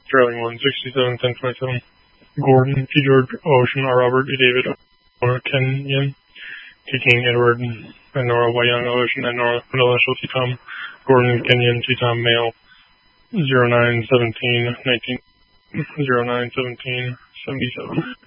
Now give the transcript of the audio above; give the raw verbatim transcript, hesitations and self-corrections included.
Sterling one sixty-seven ten twenty-seven. Gordon P. George Ocean R. Robert E. David Nora Kenyon T. King Edward and Nora Y. Young Ocean and Nora Vanilla T. Tom Gordon Kenyon T. Tom Male zero nine seventeen nineteen zero nine seventeen seventy-seven.